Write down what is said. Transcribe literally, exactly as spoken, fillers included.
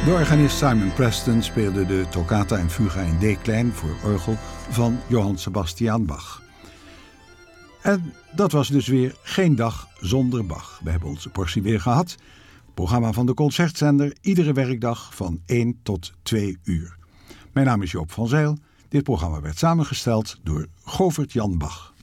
De organist Simon Preston speelde de toccata en fuga in D-klein voor orgel van Johann Sebastian Bach. En dat was dus weer geen dag zonder Bach. We hebben onze portie weer gehad. Het programma van de Concertzender, iedere werkdag van één tot twee uur. Mijn naam is Joop van Zijl. Dit programma werd samengesteld door Govert Jan Bach.